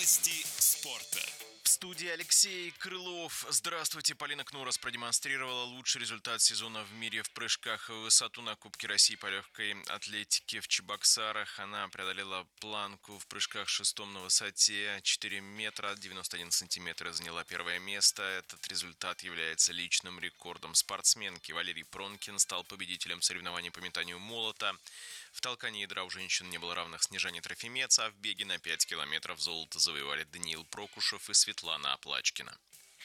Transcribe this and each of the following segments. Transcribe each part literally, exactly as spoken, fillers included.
Новости спорта. В студии Алексей Крылов. Здравствуйте. Полина Кнурас продемонстрировала лучший результат сезона в мире в прыжках в высоту на Кубке России по легкой атлетике в Чебоксарах. Она преодолела планку в прыжках шестом на высоте четыре метра девяносто один сантиметр и заняла первое место. Этот результат является личным рекордом спортсменки. Валерий Пронкин стал победителем соревнований по метанию молота. В толкании ядра у женщин не было равных Снежане Трофимец, а в беге на пять километров золото завоевали Даниил Прокушев и Светлана Оплачкина.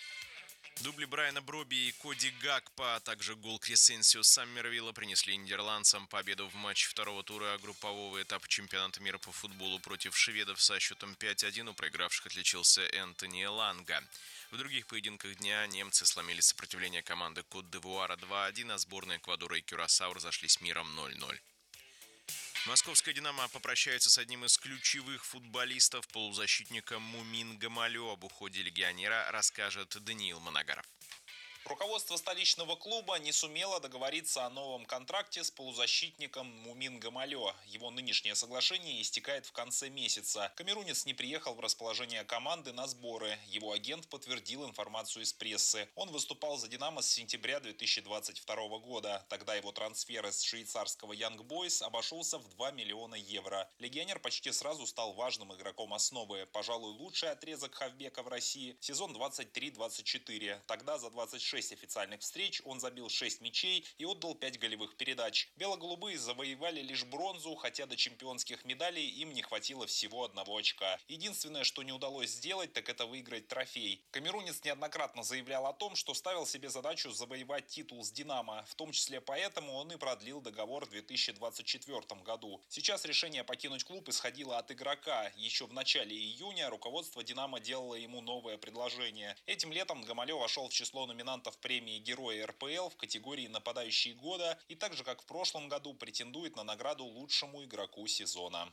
Дубли Брайана Броби и Коди Гакпо, а также гол Кресенсио Саммервилла принесли нидерландцам победу в матче второго тура группового этапа чемпионата мира по футболу против шведов со счетом пять один. У проигравших отличился Энтони Эланга. В других поединках дня немцы сломили сопротивление команды Кот-д'Ивуара два один, а сборные Эквадора и Кюрасао разошлись миром ноль ноль. Московская «Динамо» попрощается с одним из ключевых футболистов, полузащитником Мумин Гамалё. Об уходе легионера расскажет Даниил Манагаров. Руководство столичного клуба не сумело договориться о новом контракте с полузащитником Мумин Гамалё. Его нынешнее соглашение истекает в конце месяца. Камерунец не приехал в расположение команды на сборы. Его агент подтвердил информацию из прессы. Он выступал за «Динамо» с сентября две тысячи двадцать второго года. Тогда его трансфер из швейцарского Young Boys обошелся в два миллиона евро. Легионер почти сразу стал важным игроком основы. Пожалуй, лучший отрезок хавбека в России – сезон двадцать три двадцать четыре. Тогда за двадцать шесть официальных встреч он забил шесть мячей и отдал пять голевых передач. Бело-голубые завоевали лишь бронзу, хотя до чемпионских медалей им не хватило всего одного очка. Единственное, что не удалось сделать, так это выиграть трофей. Камерунец неоднократно заявлял о том, что ставил себе задачу завоевать титул с «Динамо». В том числе поэтому он и продлил договор в две тысячи двадцать четвёртом году. Сейчас решение покинуть клуб исходило от игрока. Еще в начале июня руководство «Динамо» делало ему новое предложение. Этим летом Гамалё вошел в число номинантов премии Героя эр пэ эл в категории «Нападающий года» и так же, как в прошлом году, претендует на награду лучшему игроку сезона.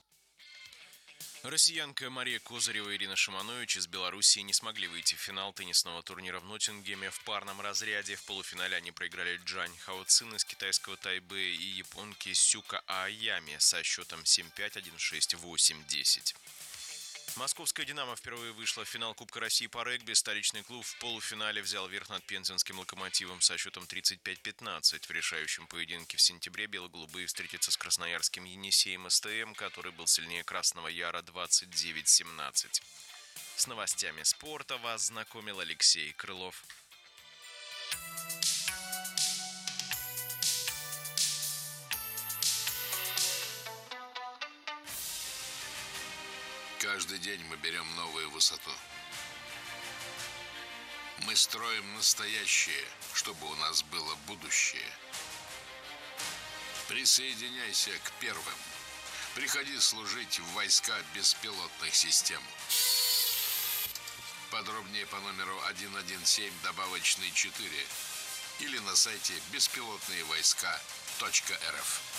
Россиянка Мария Козырева и Ирина Шиманович из Белоруссии не смогли выйти в финал теннисного турнира в Ноттингеме в парном разряде. В полуфинале они проиграли Джань Хаоцин из китайского Тайбэя и японки Сюка Ааями со счетом семь пять, один шесть, восемь десять. Московская «Динамо» впервые вышла в финал Кубка России по регби. Столичный клуб в полуфинале взял верх над пензенским «Локомотивом» со счетом тридцать пять пятнадцать. В решающем поединке в сентябре бело-голубые встретятся с красноярским «Енисеем эс тэ эм», который был сильнее Красного Яра двадцать девять семнадцать. С новостями спорта вас знакомил Алексей Крылов. Каждый день мы берем новую высоту. Мы строим настоящее, чтобы у нас было будущее. Присоединяйся к первым. Приходи служить в войска беспилотных систем. Подробнее по номеру один один семь добавочный четыре или на сайте беспилотные войска точка эр эф.